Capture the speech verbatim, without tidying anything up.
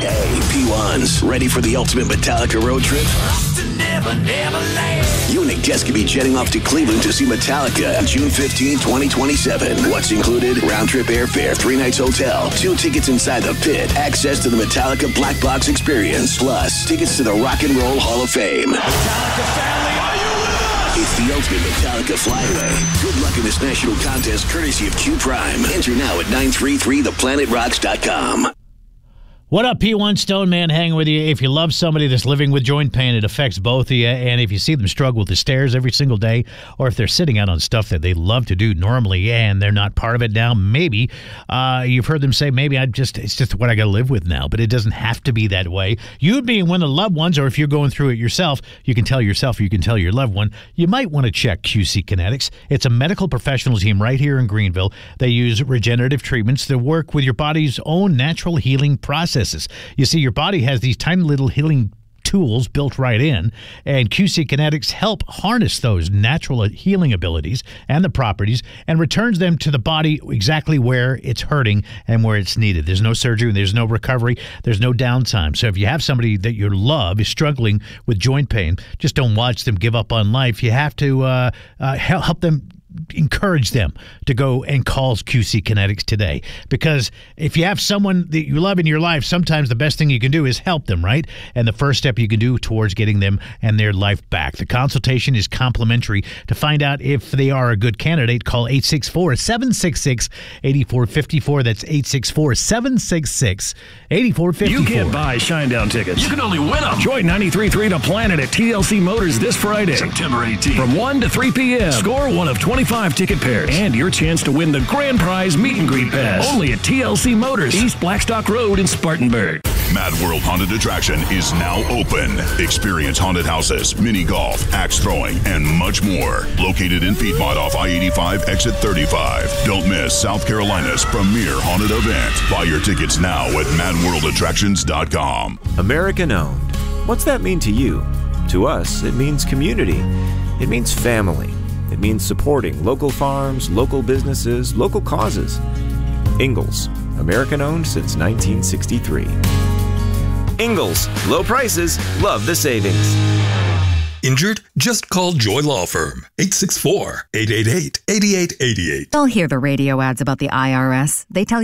Hey, P ones, ready for the ultimate Metallica road trip? Never, never you and Nick Jess could be jetting off to Cleveland to see Metallica on June fifteenth, twenty twenty-seven. What's included? Round-trip airfare, three nights hotel, two tickets inside the pit, access to the Metallica Black Box experience, plus tickets to the Rock and Roll Hall of Fame. Metallica family, are you with us? It's the ultimate Metallica flyaway. Good luck in this national contest courtesy of Q Prime. Enter now at nine three three the planet rocks dot com. What up, P one Stone Man hanging with you. If you love somebody that's living with joint pain, it affects both of you. And if you see them struggle with the stairs every single day, or if they're sitting out on stuff that they love to do normally and they're not part of it now, maybe uh, you've heard them say, maybe I just it's just what I got to live with now. But it doesn't have to be that way. You being one of the loved ones, or if you're going through it yourself, you can tell yourself, or you can tell your loved one, you might want to check Q C Kinetics. It's a medical professional team right here in Greenville. They use regenerative treatments that work with your body's own natural healing processes. You see, your body has these tiny little healing tools built right in, and Q C Kinetics help harness those natural healing abilities and the properties and returns them to the body exactly where it's hurting and where it's needed. There's no surgery, there's no recovery, there's no downtime. So if you have somebody that you love is struggling with joint pain, just don't watch them give up on life. You have to uh, uh, help them, encourage them to go and call Q C Kinetics today. Because if you have someone that you love in your life, sometimes the best thing you can do is help them, right? And the first step you can do towards getting them and their life back. The consultation is complimentary. To find out if they are a good candidate, call eight six four, seven six six, eight four five four. That's eight six four, seven six six, eight four five four. You can't buy Shinedown tickets. You can only win them. Join ninety-three point three The Planet at T L C Motors this Friday, September eighteenth. From one to three p.m. Score one of twenty-five ticket pairs and your chance to win the grand prize meet and greet pass. Only at T L C Motors, East Blackstock Road in Spartanburg. Mad World Haunted Attraction is now open. Experience haunted houses, mini golf, axe throwing, and much more. Located in Piedmont off I eighty-five, exit thirty-five. Don't miss South Carolina's premier haunted event. Buy your tickets now at mad world attractions dot com. American owned. What's that mean to you? To us, it means community. It means family. It means supporting local farms, local businesses, local causes. Ingalls, American-owned since nineteen sixty-three. Ingalls, low prices, love the savings. Injured? Just call Joy Law Firm, eight six four, eight eight eight, eight eight eight eight. You'll hear the radio ads about the I R S. They tell you